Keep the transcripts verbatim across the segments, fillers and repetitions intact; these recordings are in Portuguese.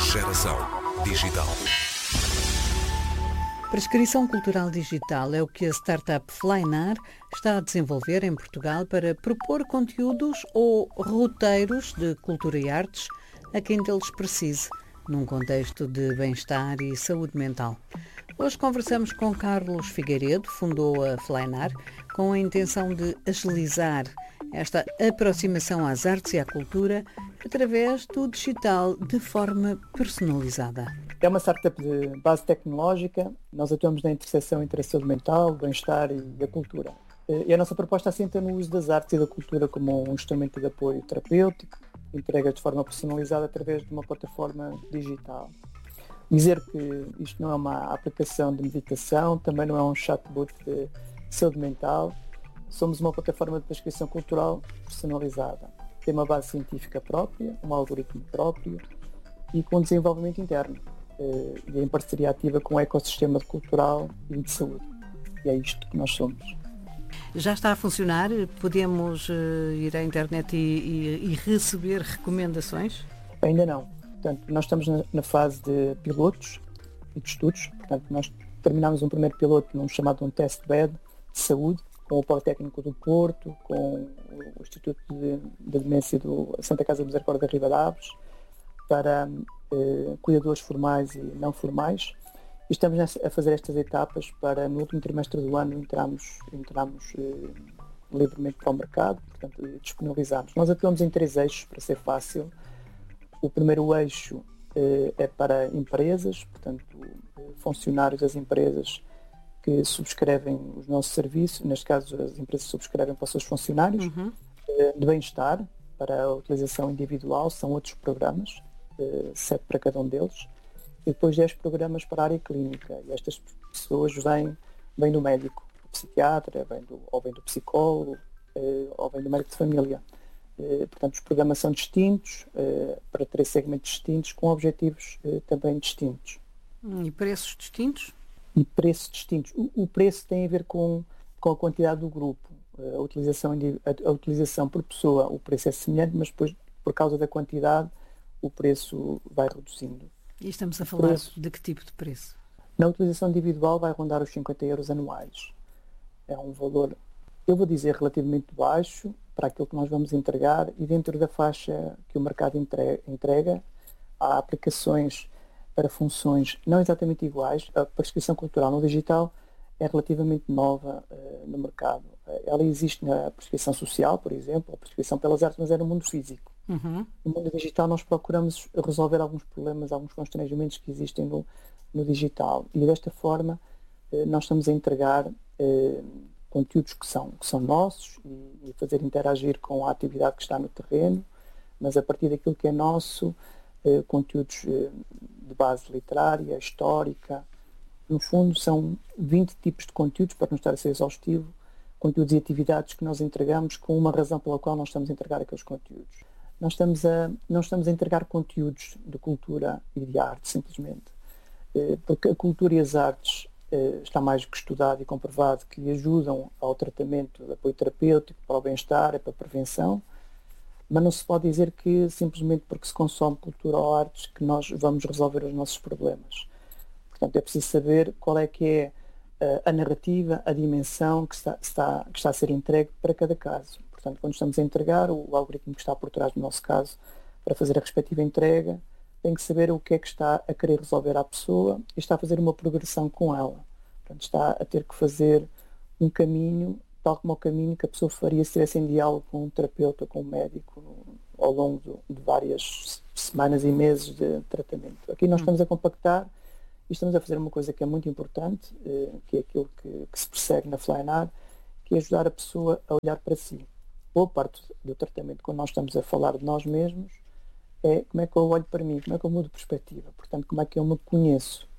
Geração Digital. Prescrição cultural digital é o que a startup Flynar está a desenvolver em Portugal para propor conteúdos ou roteiros de cultura e artes a quem deles precise, num contexto de bem-estar e saúde mental. Hoje conversamos com Carlos Figueiredo, fundou a Flynar, com a intenção de agilizar esta aproximação às artes e à cultura através do digital de forma personalizada. É uma startup de base tecnológica. Nós atuamos na interseção entre a saúde mental, o bem-estar e a cultura. E a nossa proposta assenta no uso das artes e da cultura como um instrumento de apoio terapêutico, entrega de forma personalizada através de uma plataforma digital. Dizer que isto não é uma aplicação de meditação, também não é um chatbot de saúde mental. Somos uma plataforma de prescrição cultural personalizada. Tem uma base científica própria, um algoritmo próprio e com desenvolvimento interno. E em parceria ativa com o ecossistema cultural e de saúde. E é isto que nós somos. Já está a funcionar? Podemos uh, ir à internet e, e, e receber recomendações? Ainda não. Portanto, nós estamos na, na fase de pilotos e de estudos. Portanto, nós terminámos um primeiro piloto num chamado um test bed de saúde, com o Politécnico do Porto, com o Instituto de, de Demência do Santa Casa de Misericórdia de Ribadaves, para uh, cuidadores formais e não formais. E estamos a fazer estas etapas para, no último trimestre do ano, entrarmos, entrarmos uh, livremente para o mercado, portanto, disponibilizarmos. Nós atuamos em três eixos, para ser fácil. O primeiro eixo uh, é para empresas, portanto, uh, funcionários das empresas que subscrevem os nossos serviços, neste caso as empresas subscrevem para os seus funcionários, uhum. uh, de bem-estar, para a utilização individual, são outros programas, uh, sete para cada um deles. E depois dez programas para a área clínica. E estas pessoas vêm, vêm do médico, do psiquiatra, vêm do, ou vêm do psicólogo, eh, ou vêm do médico de família. Eh, portanto, os programas são distintos, eh, para três segmentos distintos, com objetivos eh, também distintos. E preços distintos? E preços distintos. O, o preço tem a ver com, com a quantidade do grupo. A utilização, a, a utilização por pessoa, o preço é semelhante, mas depois, por causa da quantidade, o preço vai reduzindo. E estamos a falar preço. De que tipo de preço? Na utilização individual vai rondar os cinquenta euros anuais. É um valor, eu vou dizer, relativamente baixo para aquilo que nós vamos entregar, e dentro da faixa que o mercado entrega, há aplicações para funções não exatamente iguais. A prescrição cultural no digital é relativamente nova uh, no mercado. Ela existe na prescrição social, por exemplo, a prescrição pelas artes, mas é no mundo físico. Uhum. No mundo digital nós procuramos resolver alguns problemas, alguns constrangimentos que existem no, no digital, e desta forma eh, nós estamos a entregar eh, conteúdos que são, que são nossos e, e fazer interagir com a atividade que está no terreno, mas a partir daquilo que é nosso, eh, conteúdos eh, de base literária, histórica. No fundo são vinte tipos de conteúdos, para não estar a ser exaustivo, conteúdos e atividades que nós entregamos com uma razão pela qual nós estamos a entregar aqueles conteúdos. Nós estamos a, não estamos a entregar conteúdos de cultura e de arte, simplesmente. Porque a cultura e as artes está mais que estudado e comprovado que ajudam ao tratamento de apoio terapêutico, para o bem-estar, para a prevenção, mas não se pode dizer que simplesmente porque se consome cultura ou artes que nós vamos resolver os nossos problemas. Portanto, é preciso saber qual é que é a narrativa, a dimensão que está, está, que está a ser entregue para cada caso. Portanto, quando estamos a entregar, o algoritmo que está por trás do nosso caso, para fazer a respectiva entrega, tem que saber o que é que está a querer resolver à pessoa e está a fazer uma progressão com ela. Portanto, está a ter que fazer um caminho, tal como o caminho que a pessoa faria se estivesse em diálogo com um terapeuta, com um médico, ao longo de várias semanas e meses de tratamento. Aqui nós estamos a compactar e estamos a fazer uma coisa que é muito importante, que é aquilo que, que se persegue na Flynar, que é ajudar a pessoa a olhar para si. Boa parte do tratamento, quando nós estamos a falar de nós mesmos, é como é que eu olho para mim, como é que eu mudo de perspectiva, portanto, como é que eu me conheço.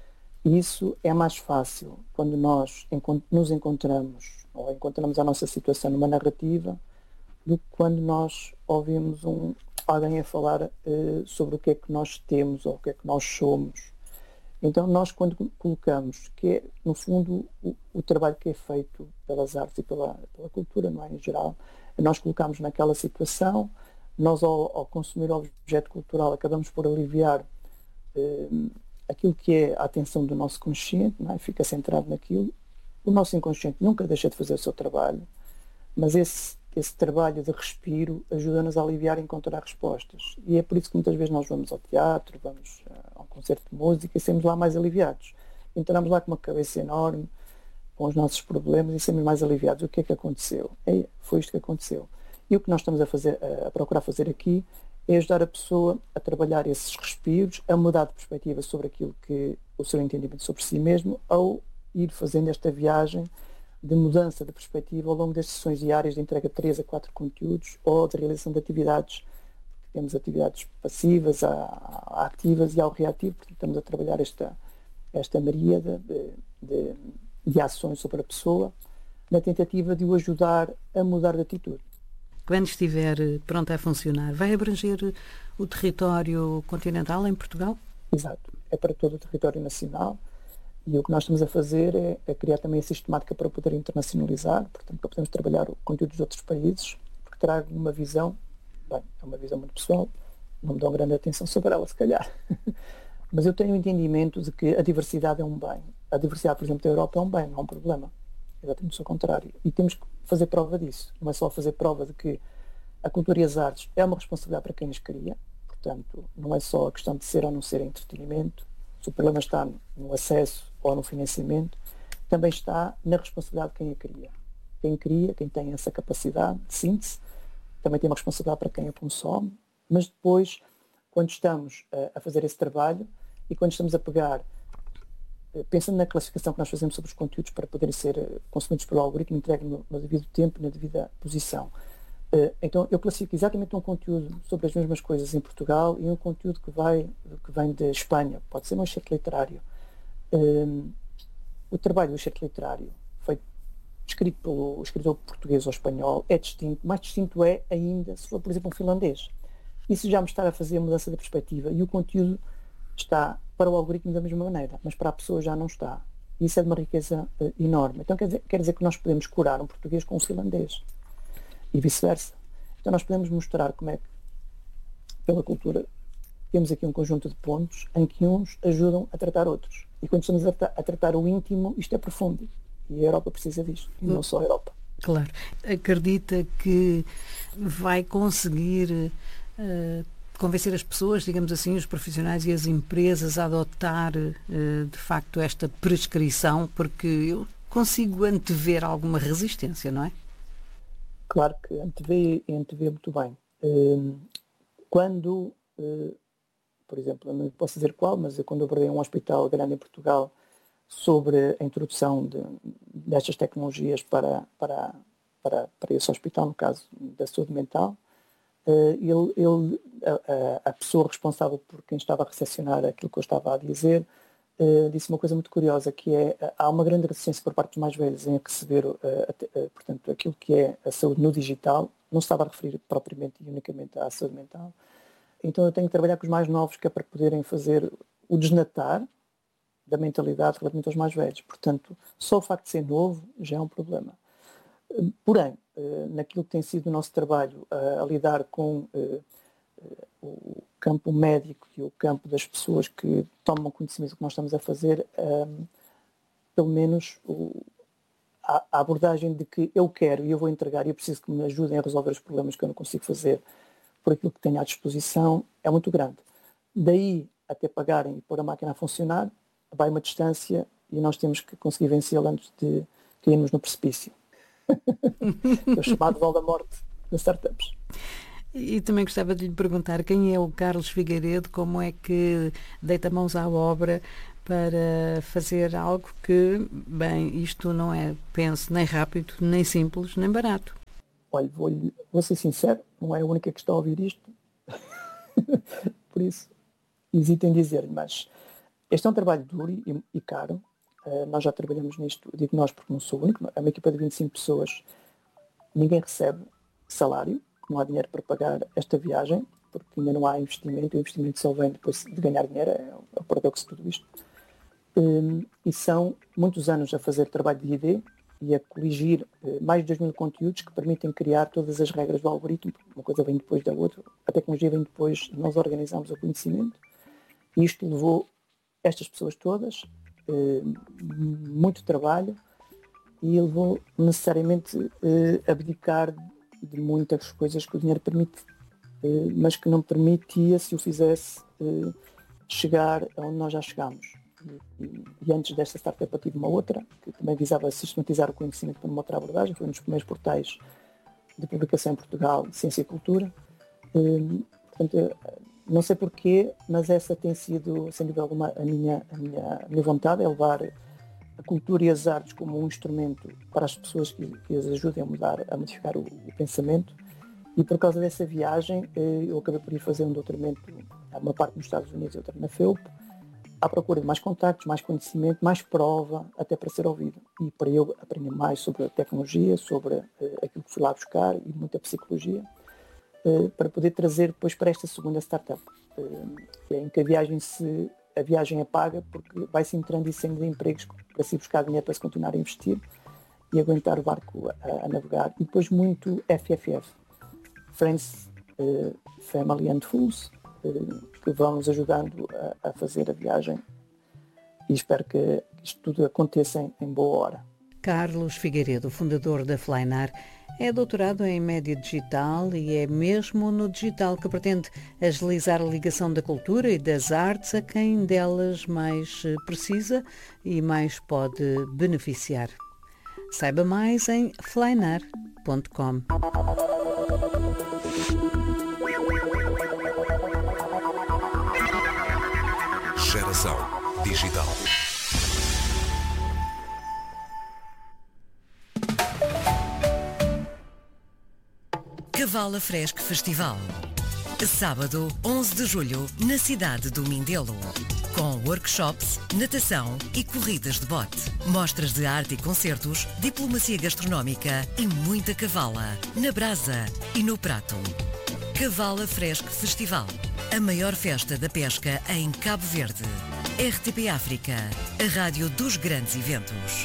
E isso é mais fácil quando nós nos encontramos, ou encontramos a nossa situação numa narrativa, do que quando nós ouvimos um, alguém a falar uh, sobre o que é que nós temos, ou o que é que nós somos. Então, nós, quando colocamos, que é, no fundo, o, o trabalho que é feito pelas artes e pela, pela cultura, não é, em geral, nós colocamos naquela situação, nós, ao, ao consumir o objeto cultural, acabamos por aliviar uh, aquilo que é a atenção do nosso consciente, não é? Fica centrado naquilo. O nosso inconsciente nunca deixa de fazer o seu trabalho, mas esse, esse trabalho de respiro ajuda-nos a aliviar e encontrar respostas. E é por isso que muitas vezes nós vamos ao teatro, vamos a um concerto de música e saímos lá mais aliviados. Entramos lá com uma cabeça enorme, com os nossos problemas, e saímos mais aliviados. O que é que aconteceu? É, foi isto que aconteceu. E o que nós estamos a, fazer, a procurar fazer aqui é ajudar a pessoa a trabalhar esses respiros, a mudar de perspectiva sobre aquilo que o seu entendimento sobre si mesmo, ou ir fazendo esta viagem de mudança de perspectiva ao longo das sessões diárias de entrega de três a quatro conteúdos ou de realização de atividades. Temos atividades passivas, a, a ativas e ao reativo, porque estamos a trabalhar esta, esta maríada de, de, de ações sobre a pessoa na tentativa de o ajudar a mudar de atitude. Quando estiver pronto a funcionar, vai abranger o território continental em Portugal? Exato, é para todo o território nacional. E o que nós estamos a fazer é, é criar também a sistemática para poder internacionalizar, portanto, para podermos trabalhar o conteúdo dos outros países, porque trago uma visão, bem, é uma visão muito pessoal, não me dão grande atenção sobre ela, se calhar. Mas eu tenho o entendimento de que a diversidade é um bem. A diversidade, por exemplo, da Europa é um bem, não é um problema. Exatamente o contrário. E temos que fazer prova disso. Não é só fazer prova de que a cultura e as artes é uma responsabilidade para quem as cria, portanto, não é só a questão de ser ou não ser entretenimento. Se o problema está no acesso ou no financiamento, também está na responsabilidade de quem a cria. Quem cria, quem tem essa capacidade de síntese, também tem uma responsabilidade para quem a consome, mas depois, quando estamos a, a fazer esse trabalho e quando estamos a pegar, pensando na classificação que nós fazemos sobre os conteúdos para poderem ser consumidos pelo algoritmo, entregue no, no devido tempo, na devida posição. Então eu classifico exatamente um conteúdo sobre as mesmas coisas em Portugal e um conteúdo que, vai, que vem de Espanha, pode ser um excerto literário. Um, o trabalho do excerto literário, feito, escrito pelo escritor português ou espanhol, é distinto. Mais distinto é ainda se for, por exemplo, um finlandês. Isso já me está a fazer a mudança da perspectiva e o conteúdo está para o algoritmo da mesma maneira, mas para a pessoa já não está. Isso é de uma riqueza uh, enorme. Então quer dizer, quer dizer que nós podemos curar um português com um finlandês. E vice-versa. Então nós podemos mostrar como é que, pela cultura, temos aqui um conjunto de pontos em que uns ajudam a tratar outros. E quando estamos a, a tratar o íntimo, isto é profundo. E a Europa precisa disto, e não só a Europa. Claro. Acredita que vai conseguir uh, convencer as pessoas, digamos assim, os profissionais e as empresas a adotar, uh, de facto, esta prescrição? Porque eu consigo antever alguma resistência, não é? Claro que antevê e antevê muito bem. Quando, por exemplo, não posso dizer qual, mas eu, quando abordei um hospital grande em Portugal sobre a introdução de, destas tecnologias para, para, para, para esse hospital, no caso da saúde mental, ele, ele, a, a pessoa responsável por quem estava a recepcionar aquilo que eu estava a dizer, Uh, disse uma coisa muito curiosa, que é, uh, há uma grande resistência por parte dos mais velhos em receber, uh, uh, portanto, aquilo que é a saúde no digital. Não se estava a referir propriamente e unicamente à saúde mental. Então eu tenho que trabalhar com os mais novos, que é para poderem fazer o desnatar da mentalidade relativamente aos mais velhos. Portanto, só o facto de ser novo já é um problema. Uh, porém, uh, naquilo que tem sido o nosso trabalho uh, a lidar com uh, uh, o campo médico e o campo das pessoas que tomam conhecimento do que nós estamos a fazer, um, pelo menos o, a, a abordagem de que eu quero e eu vou entregar e eu preciso que me ajudem a resolver os problemas que eu não consigo fazer por aquilo que tenho à disposição, é muito grande. Daí até pagarem e pôr a máquina a funcionar, vai uma distância e nós temos que conseguir vencê-la antes de cairmos no precipício. É o chamado vale da morte das startups. E também gostava de lhe perguntar quem é o Carlos Figueiredo, como é que deita mãos à obra para fazer algo que, bem, isto não é, penso, nem rápido, nem simples, nem barato. Olha, vou, vou ser sincero, não é a única que está a ouvir isto, por isso hesito em dizer-lhe, mas este é um trabalho duro e, e caro. Uh, nós já trabalhamos nisto, digo nós porque não sou o único, é uma equipa de vinte e cinco pessoas, ninguém recebe salário. Não há dinheiro para pagar esta viagem, porque ainda não há investimento. O investimento só vem depois de ganhar dinheiro, é o paradoxo de tudo isto. Um, e são muitos anos a fazer trabalho de I D e a coligir uh, mais de dois mil conteúdos que permitem criar todas as regras do algoritmo. Uma coisa vem depois da outra, a tecnologia vem depois de nós organizarmos o conhecimento. isto levou estas pessoas todas, eh, muito trabalho, e levou necessariamente eh, a abdicar de muitas coisas que o dinheiro permite, eh, mas que não permitia, se o fizesse, eh, chegar aonde nós já chegámos. E, e, e antes desta startup eu tive uma outra, que também visava sistematizar o conhecimento para uma outra abordagem, foi um dos primeiros portais de publicação em Portugal de ciência e cultura. Eh, portanto, eu, não sei porquê, mas essa tem sido, sem dúvida alguma, a minha, a minha, a minha vontade, é levar a cultura e as artes como um instrumento para as pessoas que, que as ajudem a mudar, a modificar o, o pensamento. E por causa dessa viagem, eu acabei por ir fazer um doutoramento, uma parte nos Estados Unidos e outra na F E U P, à procura de mais contactos, mais conhecimento, mais prova, até para ser ouvido. E para eu aprender mais sobre a tecnologia, sobre uh, aquilo que fui lá buscar e muita psicologia, uh, para poder trazer depois para esta segunda startup, uh, em que a viagem se a viagem é paga, porque vai-se entrando e saindo de empregos para se buscar dinheiro para se continuar a investir e aguentar o barco a, a navegar. E depois muito F F F, Friends, uh, Family and Fools, uh, que vão nos ajudando a, a fazer a viagem, e espero que isto tudo aconteça em, em boa hora. Carlos Figueiredo, fundador da Flynar, é doutorado em média digital e é mesmo no digital que pretende agilizar a ligação da cultura e das artes a quem delas mais precisa e mais pode beneficiar. Saiba mais em flynar ponto com. Geração Digital. Cavala Fresco Festival. Sábado, onze de julho, na cidade do Mindelo. Com workshops, natação e corridas de bote. Mostras de arte e concertos, diplomacia gastronómica e muita cavala. Na brasa e no prato. Cavala Fresco Festival. A maior festa da pesca em Cabo Verde. R T P África. A rádio dos grandes eventos.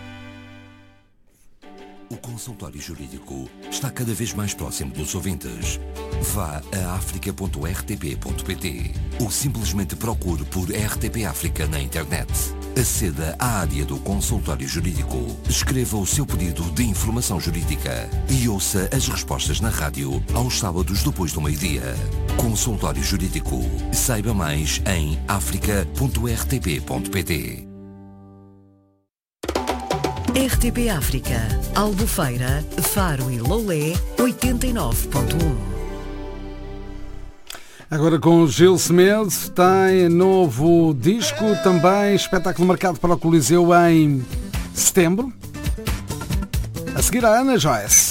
O consultório jurídico está cada vez mais próximo dos ouvintes. Vá a africa ponto r t p ponto p t ou simplesmente procure por R T P África na internet. Aceda à área do consultório jurídico, escreva o seu pedido de informação jurídica e ouça as respostas na rádio aos sábados depois do meio-dia. Consultório jurídico. Saiba mais em africa ponto r t p ponto p t. R T P África, Albufeira, Faro e Lolé, oitenta e nove ponto um. Agora com Gil Semedo, tem novo disco, também espetáculo marcado para o Coliseu em setembro. A seguir a Ana Joyce.